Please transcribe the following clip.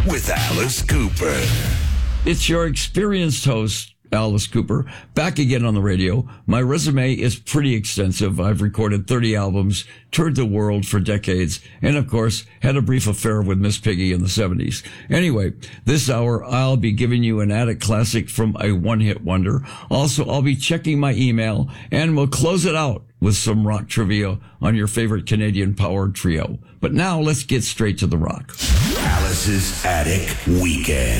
with Alice Cooper. It's your experienced host, Alice Cooper, back again on the radio. My resume is pretty extensive. I've recorded 30 albums, toured the world for decades, and of course, had a brief affair with Miss Piggy in the 70s. Anyway, this hour, I'll be giving you an attic classic from a one-hit wonder. Also, I'll be checking my email, and we'll close it out with some rock trivia on your favorite Canadian power trio. But now, let's get straight to the rock. Alice's Attic Weekend.